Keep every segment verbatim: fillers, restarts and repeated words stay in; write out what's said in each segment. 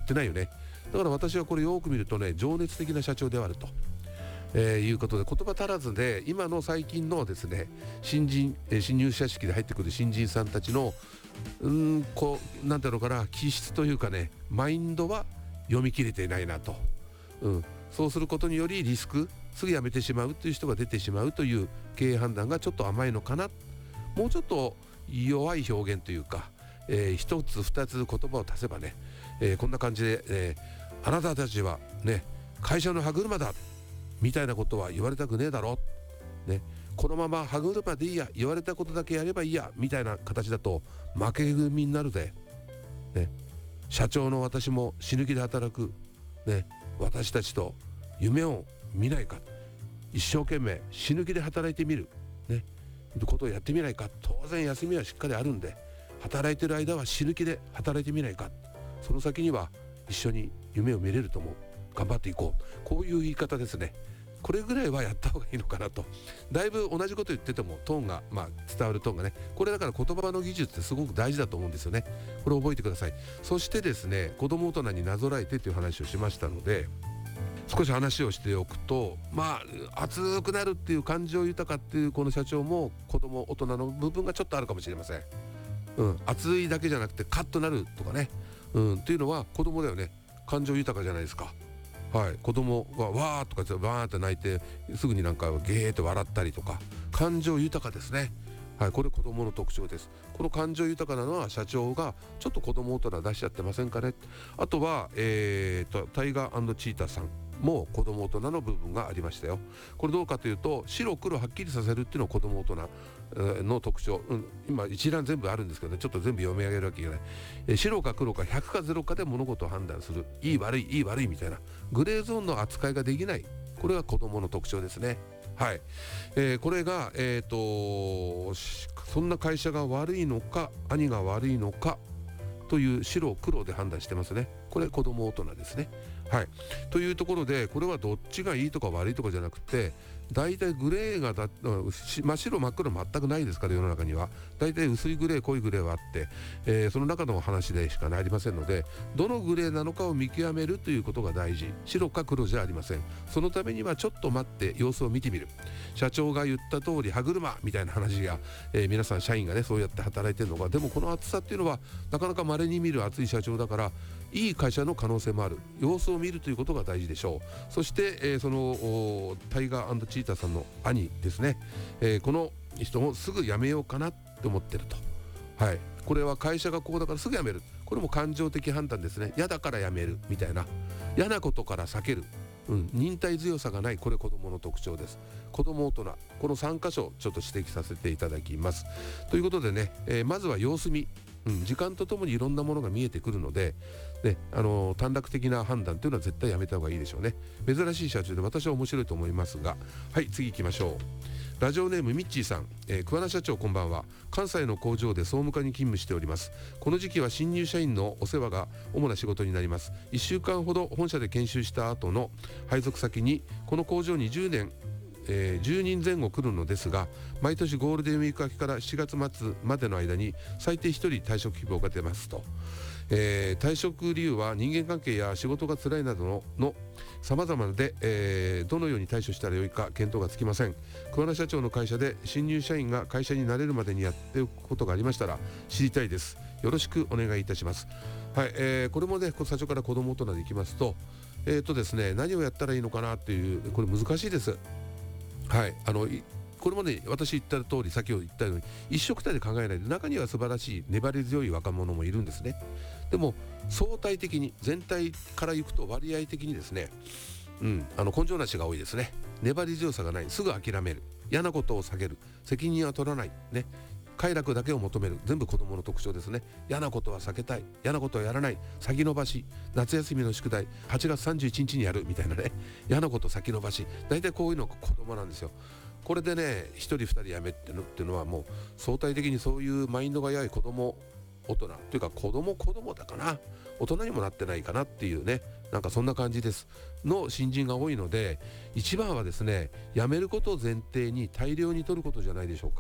ってないよね。だから私はこれよく見るとね、情熱的な社長であると、えー、いうことで、言葉足らずで今の最近のですね、新人、えー、新入社式で入ってくる新人さんたちのうーんこうなんだろうかな、気質というかね、マインドは読み切れていないなと、うん、そうすることによりリスク、すぐ辞めてしまうという人が出てしまうという経営判断がちょっと甘いのかな。もうちょっと弱い表現というか、えー、一つ二つ言葉を足せばね、えー、こんな感じで、えー、あなたたちはね会社の歯車だみたいなことは言われたくねえだろ、ね、このまま歯車でいいや、言われたことだけやればいいやみたいな形だと負け組になるぜ、ね、社長の私も死ぬ気で働く、ね、私たちと夢を見ないか、一生懸命死ぬ気で働いてみる、ね、ことをやってみないか。当然休みはしっかりあるんで、働いてる間は死ぬ気で働いてみないか。その先には一緒に夢を見れると思う、頑張っていこう、こういう言い方ですね。これぐらいはやった方がいいのかなと。だいぶ同じこと言っててもトーンが、まあ、伝わるトーンがね、これだから言葉の技術ってすごく大事だと思うんですよね。これ覚えてください。そしてですね、子供大人になぞらえてという話をしましたので、少し話をしておくと、まあ熱くなるっていう感情豊かっていうこの社長も子供大人の部分がちょっとあるかもしれません。うん、熱いだけじゃなくてカッとなるとかね、うん、っていうのは子供だよね。感情豊かじゃないですか。はい、子供がわーとかってわーって泣いてすぐになんかゲーって笑ったりとか、感情豊かですね。はい、これ子供の特徴です。この感情豊かなのは社長がちょっと子供大人出しちゃってませんかね。あとは、えー、とタイガー&チーターさんも子供大人の部分がありましたよ。これどうかというと、白黒はっきりさせるっていうのは子供大人の特徴、うん、今一覧全部あるんですけどね、ちょっと全部読み上げるわけいけない。え白か黒かひゃくかゼロかで物事を判断する、いい悪いいい悪いみたいなグレーゾーンの扱いができない、これが子供の特徴ですね。はい、えー、これが、えーとそんな会社が悪いのか兄が悪いのかという白黒で判断してますね。これ子供大人ですね。はい、というところで、これはどっちがいいとか悪いとかじゃなくて、だいたいグレーがだ真っ白真っ黒全くないですから、世の中にはだいたい薄いグレー濃いグレーはあって、えー、その中の話でしかありませんので、どのグレーなのかを見極めるということが大事。白か黒じゃありません。そのためにはちょっと待って様子を見てみる。社長が言った通り歯車みたいな話が、えー、皆さん社員がねそうやって働いてるのが、でもこの厚さっていうのはなかなか稀に見る熱い社長だから、いい会社の可能性もある。様子を見るということが大事でしょう。そして、えー、そのタイガー&チーターさんの兄ですね、えー、この人もすぐ辞めようかなって思ってると。はい、これは会社がこうだからすぐ辞める、これも感情的判断ですね。嫌だから辞めるみたいな、嫌なことから避ける、うん、忍耐強さがない、これ子供の特徴です。子供大人、このさん箇所ちょっと指摘させていただきます。ということでね、えー、まずは様子見、うん、時間とともにいろんなものが見えてくるので、ね、あのー、短絡的な判断というのは絶対やめた方がいいでしょうね。珍しい社長で私は面白いと思いますが、はい、次行きましょう。ラジオネームミッチーさん、えー、桑名社長こんばんは。関西の工場で総務課に勤務しております。この時期は新入社員のお世話が主な仕事になります。いっしゅうかんほど本社で研修した後の配属先にこの工場にじゅうねんえー、じゅうにんぜん後来るのですが、毎年ゴールデンウィーク明けからしちがつ末までの間に最低ひとり退職希望が出ますと、えー、退職理由は人間関係や仕事が辛いなどのの様々で、えー、どのように対処したらよいか見当がつきません。桑名社長の会社で新入社員が会社に慣れるまでにやっておくことがありましたら知りたいです。よろしくお願いいたします。はい、えー、これもね社長から子供大人でいきますと、えーとですね、何をやったらいいのかなっていう、これ難しいです。はい、あのこれもね、私言った通り、先ほど言ったように一緒くたで考えないで、中には素晴らしい粘り強い若者もいるんですね。でも相対的に全体からいくと割合的にですね、うん、あの根性なしが多いですね。粘り強さがない、すぐ諦める、嫌なことを下げる、責任は取らないね、快楽だけを求める、全部子供の特徴ですね。嫌なことは避けたい、嫌なことはやらない、先延ばし、夏休みの宿題はちがつさんじゅういちにちにやるみたいなね、嫌なこと先延ばし、大体こういうのが子供なんですよ。これでねひとりふたりやめってのっていうのはもう相対的にそういうマインドが弱い子供大人というか、子供子供だかな、大人にもなってないかなっていうね、なんかそんな感じですの新人が多いので、一番はですね、辞めることを前提に大量に取ることじゃないでしょうか。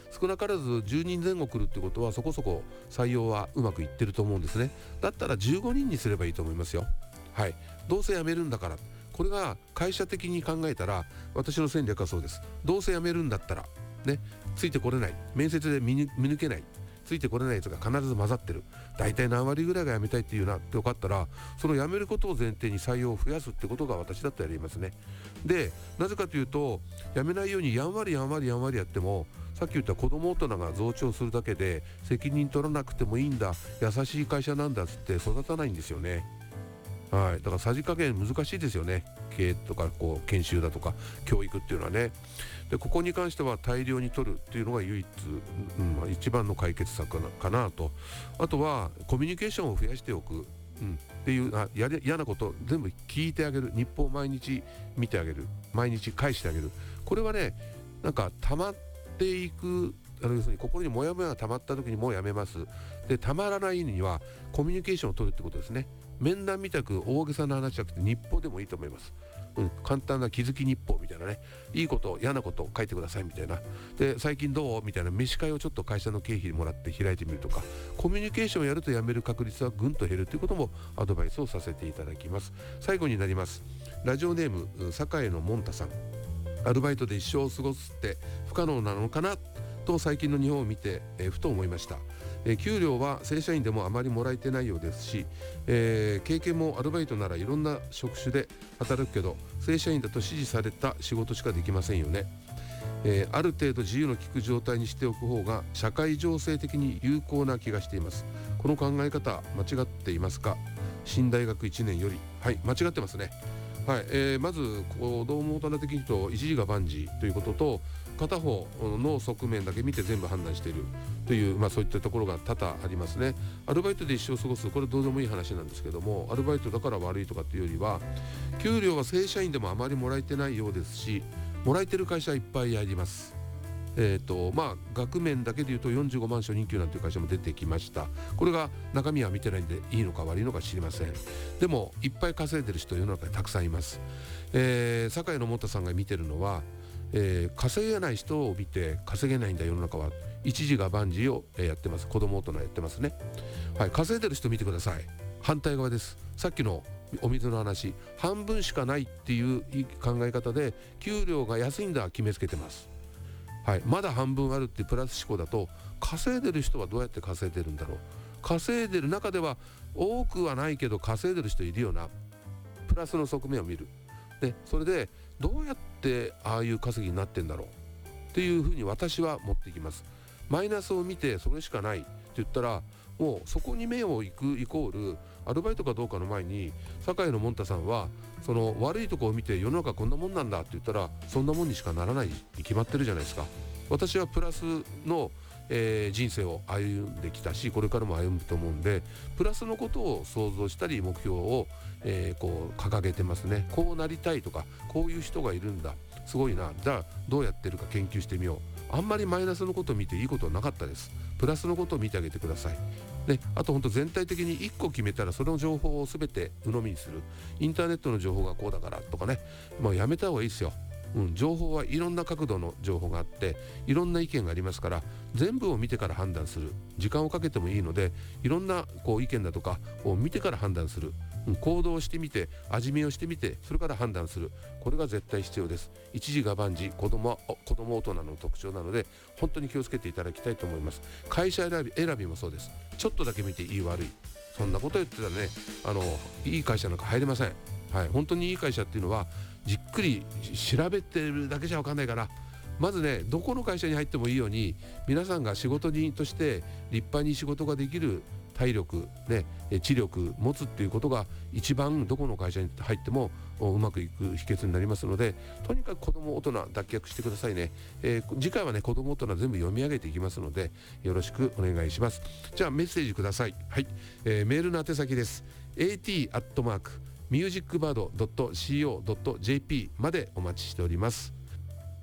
少なからずじゅうにんぜん後来るってことはそこそこ採用はうまくいってると思うんですね。だったらじゅうごにんにすればいいと思いますよ。はい、どうせ辞めるんだから、これが会社的に考えたら私の戦略はそうです。どうせ辞めるんだったらね、ついてこれない、面接で見抜けない、ついてこれないやつが必ず混ざってる、大体何割ぐらいが辞めたいっていうなって分かったら、その辞めることを前提に採用を増やすってことが私だったらやりますね。でなぜかというと、辞めないようにやんわりやんわりやんわりやっても、さっき言った子供大人が増長するだけで責任取らなくてもいいんだ、優しい会社なんだっつって育たないんですよね。はい、だからさじ加減難しいですよね。経営とかこう研修だとか教育っていうのはね。でここに関しては大量に取るっていうのが唯一、うん、一番の解決策かなと。あとはコミュニケーションを増やしておく、うん、っていうあやり嫌なこと全部聞いてあげる。日報を毎日見てあげる、毎日返してあげる。これはね、なんか溜まっていく、あの要するに心にモヤモヤが溜まった時にもうやめます。で溜まらないにはコミュニケーションを取るってことですね。面談みたく大げさな話じゃなくて日報でもいいと思います。うん、簡単な気づき日報みたいなね、いいこと嫌なことを書いてくださいみたいな。で最近どうみたいな飯会をちょっと会社の経費もらって開いてみるとか、コミュニケーションをやると辞める確率はぐんと減るということもアドバイスをさせていただきます。最後になります。ラジオネーム堺のもんたさん。アルバイトで一生を過ごすって不可能なのかなと最近の日本を見て、えー、ふと思いました。えー、給料は正社員でもあまりもらえてないようですし、えー、経験もアルバイトならいろんな職種で働くけど、正社員だと指示された仕事しかできませんよね。えー、ある程度自由の利く状態にしておく方が社会情勢的に有効な気がしています。この考え方間違っていますか？新大学いちねんより。はい、間違ってますね。はい、えー、まず子供大人的に言うと一時が万事ということと、片方の側面だけ見て全部判断しているという、まあ、そういったところが多々ありますね。アルバイトで一生過ごす、これどうでもいい話なんですけども、アルバイトだから悪いとかっていうよりは、給料は正社員でもあまりもらえてないようですし、もらえてる会社はいっぱいあります。えーとまあ、額面だけでいうとよんじゅうごまん初任給なんていう会社も出てきました。これが中身は見てないんでいいのか悪いのか知りません。でもいっぱい稼いでる人世の中にたくさんいます。えー、堺のもたさんが見てるのは、えー、稼げない人を見て稼げないんだ世の中は、一時が万事をやってます。子供大人やってますね。はい、稼いでる人見てください。反対側です。さっきのお水の話、半分しかないっていう考え方で給料が安いんだ決めつけてます。はい、まだ半分あるっていうプラス思考だと、稼いでる人はどうやって稼いでるんだろう。稼いでる中では多くはないけど稼いでる人いるよな、プラスの側面を見る。でそれでどうやってああいう稼ぎになってんだろうっていうふうに私は持っていきます。マイナスを見てそれしかないって言ったら、もうそこに目をいくイコールアルバイトかどうかの前に、堺のもんたさんはその悪いとこを見て世の中こんなもんなんだって言ったら、そんなもんにしかならないに決まってるじゃないですか。私はプラスの、えー、人生を歩んできたし、これからも歩むと思うんで、プラスのことを想像したり目標を、えー、こう掲げてますね。こうなりたいとか、こういう人がいるんだ、すごいな、じゃあどうやってるか研究してみよう。あんまりマイナスのことを見ていいことはなかったです。プラスのことを見てあげてください。であと本当全体的にいっこ決めたらその情報を全て鵜呑みにする。インターネットの情報がこうだからとかね、もうやめた方がいいですよ。うん、情報はいろんな角度の情報があっていろんな意見がありますから、全部を見てから判断する。時間をかけてもいいので、いろんなこう意見だとかを見てから判断する。うん、行動してみて味見をしてみてそれから判断する。これが絶対必要です。一時が万事、子供子供大人の特徴なので本当に気をつけていただきたいと思います。会社選び選びもそうです。ちょっとだけ見ていい悪い、そんなこと言ってたらね、あのいい会社なんか入れません。はい、本当にいい会社っていうのはじっくり調べてるだけじゃ分かんないから、まずね、どこの会社に入ってもいいように皆さんが仕事人として立派に仕事ができる体力、ね、知力持つっていうことが一番どこの会社に入ってもうまくいく秘訣になりますので、とにかく子ども大人脱却してくださいね。えー、次回はね子ども大人全部読み上げていきますのでよろしくお願いします。じゃあメッセージください。はい、えー、メールの宛先です。 エーティー アットマークミュージックバード ドット シーオー ドット ジェーピー までお待ちしております。